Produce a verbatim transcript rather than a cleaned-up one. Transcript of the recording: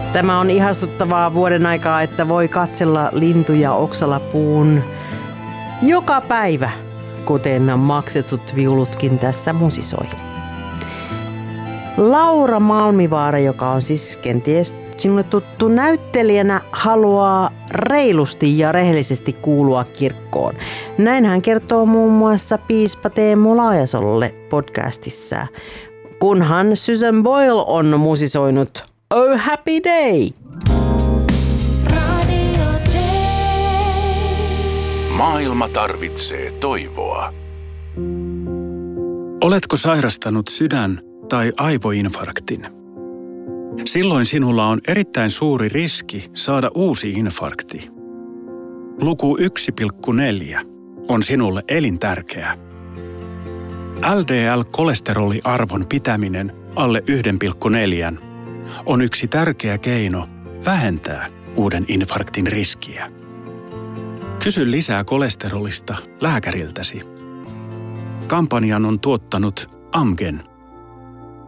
Tämä on ihastuttavaa vuoden aikaa, että voi katsella lintuja oksalapuun joka päivä, kuten maksetut viulutkin tässä musisoi. Laura Malmivaara, joka on siis kenties sinulle tuttu näyttelijänä, haluaa reilusti ja rehellisesti kuulua kirkkoon. Näin hän kertoo muun muassa piispa Teemu Laajasalolle podcastissa, kunhan Susan Boyle on musisoinut Oh Happy Day! Maailma tarvitsee toivoa. Oletko sairastanut sydän- tai aivoinfarktin? Silloin sinulla on erittäin suuri riski saada uusi infarkti. Luku yksi pilkku neljä on sinulle elintärkeä. L D L-kolesteroliarvon pitäminen alle yksi pilkku neljä on yksi tärkeä keino vähentää uuden infarktin riskiä. Kysy lisää kolesterolista lääkäriltäsi. Kampanjan on tuottanut Amgen.